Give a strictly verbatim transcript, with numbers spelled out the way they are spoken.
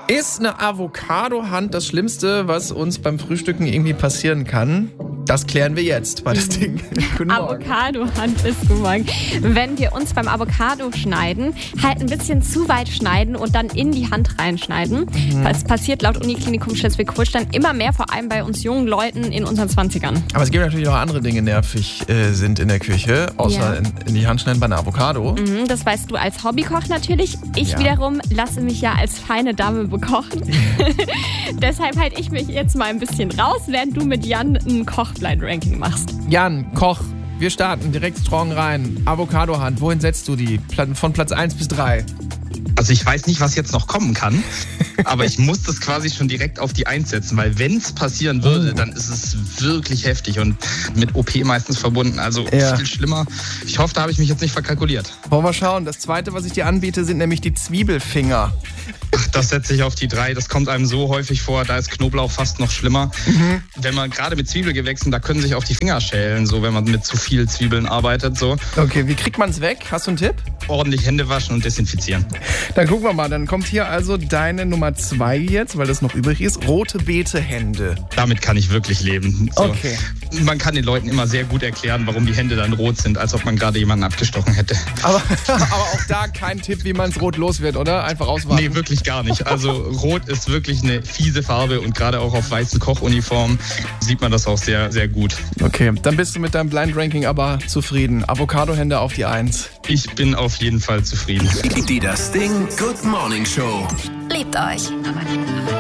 Ist eine Avocado-Hand das Schlimmste, was uns beim Frühstücken irgendwie passieren kann? Das klären wir jetzt bei das Ding. Guten Morgen. Avocado-Hand ist guten Morgen. Wenn wir uns beim Avocado schneiden, halt ein bisschen zu weit schneiden und dann in die Hand reinschneiden. Mhm. Das passiert laut Uniklinikum Schleswig-Holstein immer mehr, vor allem bei uns jungen Leuten in unseren zwanzigern. Aber es gibt natürlich noch andere Dinge, die nervig äh, sind in der Küche, außer ja. in, in die Hand schneiden bei einer Avocado. Mhm, das weißt du als Hobbykoch natürlich. Ich Ja. wiederum lasse mich ja als feine Dame bekochen. Deshalb halte ich mich jetzt mal ein bisschen raus, während du mit Jan ein Koch-Blind-Ranking machst. Jan, Koch, wir starten direkt strong rein. Avocado-Hand, wohin setzt du die? Von Platz eins bis drei. Also ich weiß nicht, was jetzt noch kommen kann, aber ich muss das quasi schon direkt auf die Eins setzen, weil wenn es passieren würde, dann ist es wirklich heftig und mit O P meistens verbunden, also Ja. viel schlimmer. Ich hoffe, da habe ich mich jetzt nicht verkalkuliert. Wollen wir schauen. Das zweite, was ich dir anbiete, sind nämlich die Zwiebelfinger. Ach, das setze ich auf die Drei, das kommt einem so häufig vor, da ist Knoblauch fast noch schlimmer. Mhm. Wenn man gerade mit Zwiebelgewächsen, da können sich auch die Finger schälen, so wenn man mit zu viel Zwiebeln arbeitet, so Okay, wie kriegt man es weg? Hast du einen Tipp? ordentlich Hände waschen und desinfizieren. Dann gucken wir mal. Dann kommt hier also deine Nummer zwei jetzt, weil das noch übrig ist. Rote Beete-Hände. Damit kann ich wirklich leben. So. Okay. Man kann den Leuten immer sehr gut erklären, warum die Hände dann rot sind, als ob man gerade jemanden abgestochen hätte. Aber, aber auch da kein Tipp, wie man es rot los wird, oder? Einfach auswarten. Nee, wirklich gar nicht. Also rot ist wirklich eine fiese Farbe und gerade auch auf weißen Kochuniformen sieht man das auch sehr, sehr gut. Okay, dann bist du mit deinem Blind Ranking aber zufrieden. Avocado-Hände auf die Eins. Ich bin auf jeden Fall zufrieden. Die Das Ding Good Morning Show. Liebt euch.